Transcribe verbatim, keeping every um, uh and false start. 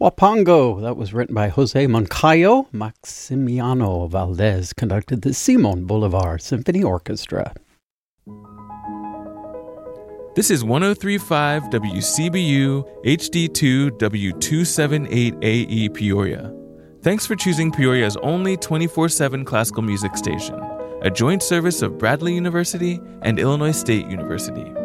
Wapango, that was written by Jose Moncayo. Maximiano Valdez conducted the Simon Bolivar Symphony Orchestra. This is one oh three point five W C B U H D two W two seventy-eight A E Peoria. Thanks for choosing Peoria's only twenty-four seven classical music station, a joint service of Bradley University and Illinois State University.